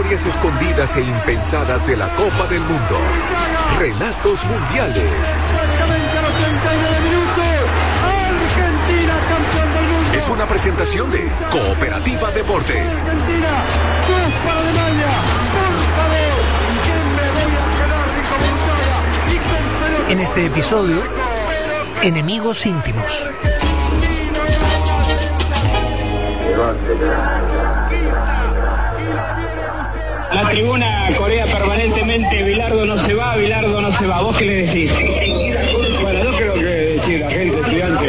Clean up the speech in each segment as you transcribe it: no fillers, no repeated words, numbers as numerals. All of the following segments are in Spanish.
historias escondidas e impensadas de la Copa del Mundo. Relatos Mundiales. Exactamente a los 39 minutos. Argentina, campeón del mundo. Es una presentación de Cooperativa Deportes. Argentina, 2 para Alemania. Por favor, que me voy a quedar incomunicada y con pelota. En este episodio, enemigos íntimos. La tribuna corea permanentemente, Bilardo no se va, Bilardo no se va. ¿Vos qué le decís? Bueno, yo creo que sí, la gente estudiante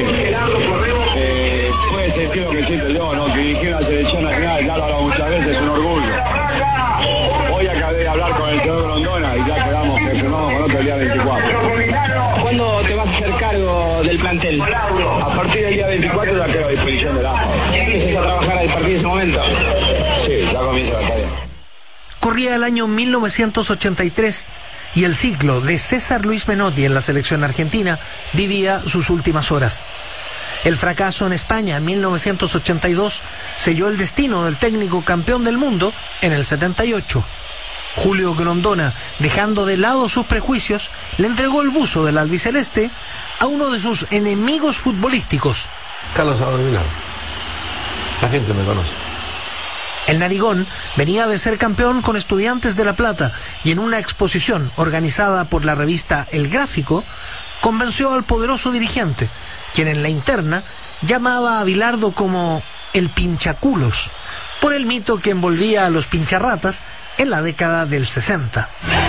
puede sentir lo que siento yo, ¿no? Que dirigir la selección nacional, ya lo he hablado muchas veces, es un orgullo. Hoy acabé de hablar con el señor Grondona y ya quedamos que firmamos con otro el día 24. ¿Cuándo te vas a hacer cargo del plantel? A partir del día 24 ya quedo a disposición del AFA. ¿Empiezas a trabajar a partir de ese momento? Sí, ya comienza la tarea. Corría el año 1983 y el ciclo de César Luis Menotti en la selección argentina vivía sus últimas horas. El fracaso en España en 1982 selló el destino del técnico campeón del mundo en el 78. Julio Grondona, dejando de lado sus prejuicios, le entregó el buzo del albiceleste a uno de sus enemigos futbolísticos. Carlos Alberto Bilardo. La gente me conoce. El narigón venía de ser campeón con Estudiantes de La Plata y en una exposición organizada por la revista El Gráfico, convenció al poderoso dirigente, quien en la interna llamaba a Bilardo como el pinchaculos, por el mito que envolvía a los pincharratas en la década del 60.